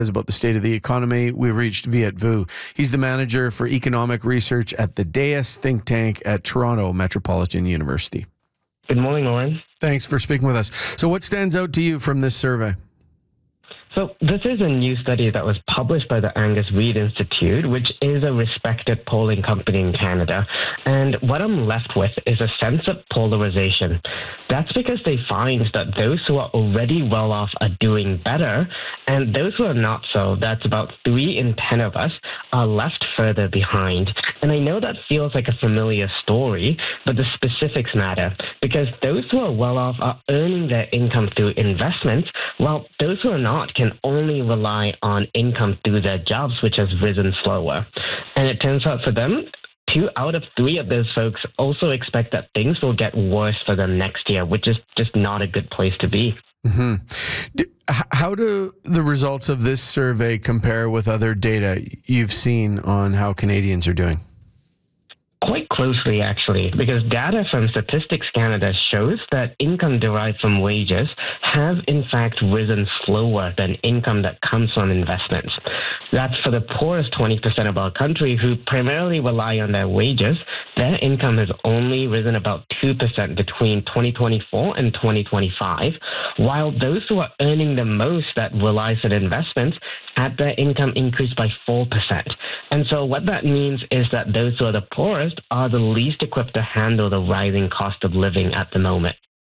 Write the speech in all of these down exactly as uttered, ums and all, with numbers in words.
is about the state of the economy. We reached Viet Vu. He's the manager for economic research at the D A I S think tank at Toronto Metropolitan University. Good morning, Lauren. Thanks for speaking with us. So what stands out to you from this survey? So this is a new study that was published by the Angus Reid Institute, which is a respected polling company in Canada. And what I'm left with is a sense of polarization. That's because they find that those who are already well off are doing better, and those who are not so, that's about three in ten of us, are left further behind. And I know that feels like a familiar story, but the specifics matter, because those who are well off are earning their income through investments, while those who are not can only rely on income through their jobs, which has risen slower. And it turns out for them, two out of three of those folks also expect that things will get worse for them next year, which is just not a good place to be. Mm-hmm. How do the results of this survey compare with other data you've seen on how Canadians are doing? Quite closely, actually, because data from Statistics Canada shows that income derived from wages have, in fact, risen slower than income that comes from investments. That's for the poorest twenty percent of our country who primarily rely on their wages. Their income has only risen about two percent between twenty twenty-four and twenty twenty-five, while those who are earning the most that relies on investments had their income increased by four percent. And so what that means is that those who are the poorest are the least equipped to handle the rising cost of living at the moment.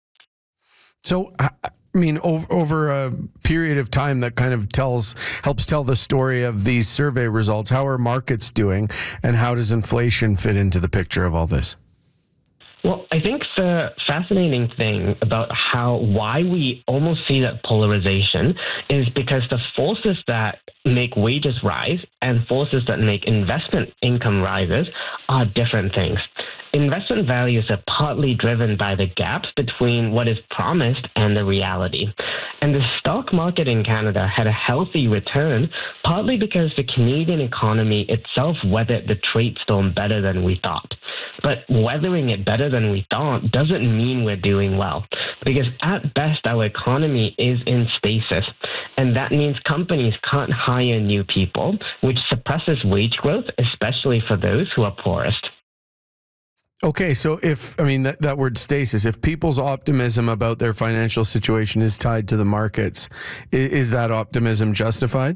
So, I mean, over, over a period of time that kind of tells, helps tell the story of these survey results, how are markets doing and how does inflation fit into the picture of all this? Well, I think the fascinating thing about how why we almost see that polarization is because the forces that make wages rise and forces that make investment income rises are different things. Investment values are partly driven by the gap between what is promised and the reality. And the stock market in Canada had a healthy return, partly because the Canadian economy itself weathered the trade storm better than we thought. But weathering it better than we thought doesn't mean we're doing well, because at best our economy is in stasis. And that means companies can't hire new people, which suppresses wage growth, especially for those who are poorest. Okay, so if, I mean, that, that word stasis, if people's optimism about their financial situation is tied to the markets, is, is that optimism justified?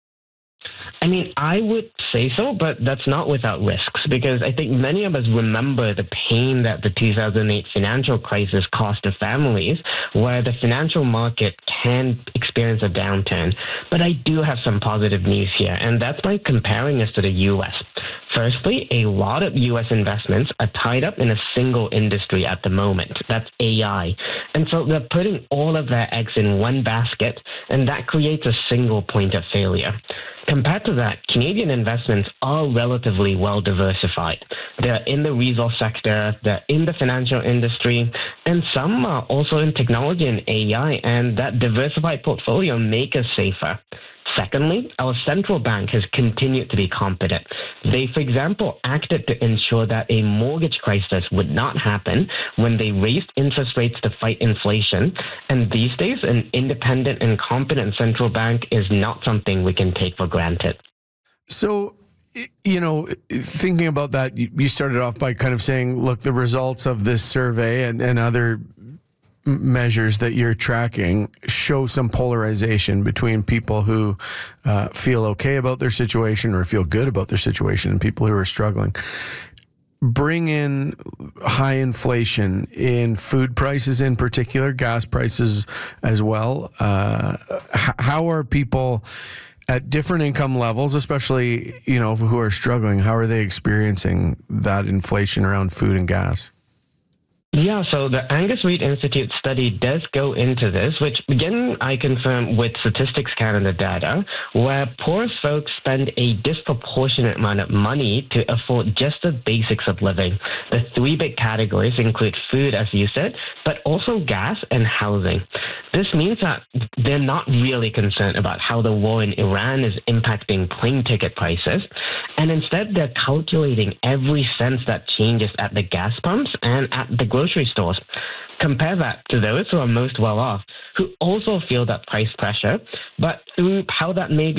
I mean, I would say so, but that's not without risks, because I think many of us remember the pain that the two thousand eight financial crisis caused to families, where the financial market can experience a downturn. But I do have some positive news here, and that's by comparing us to the U S. Firstly, a lot of U S investments are tied up in a single industry at the moment. That's A I. And so they're putting all of their eggs in one basket, and that creates a single point of failure. Compared to that, Canadian investments are relatively well diversified. They're in the resource sector, they're in the financial industry, and some are also in technology and A I, and that diversified portfolio makes us safer. Secondly, our central bank has continued to be competent. They, for example, acted to ensure that a mortgage crisis would not happen when they raised interest rates to fight inflation. And these days, an independent and competent central bank is not something we can take for granted. So, you know, thinking about that, you started off by kind of saying, look, the results of this survey and, and other measures that you're tracking show some polarization between people who uh, feel okay about their situation or feel good about their situation and people who are struggling. Bring in high inflation in food prices in particular, gas prices as well. Uh, how are people at different income levels, especially, you know, who are struggling, how are they experiencing that inflation around food and gas? Yeah, so the Angus Reid Institute study does go into this, which again I confirm with Statistics Canada data, where poor folks spend a disproportionate amount of money to afford just the basics of living. The three big categories include food, as you said, but also gas and housing. This means that they're not really concerned about how the war in Iran is impacting plane ticket prices, and instead they're calculating every cent that changes at the gas pumps and at the grocery stores. Compare that to those who are most well off, who also feel that price pressure, but through how that may be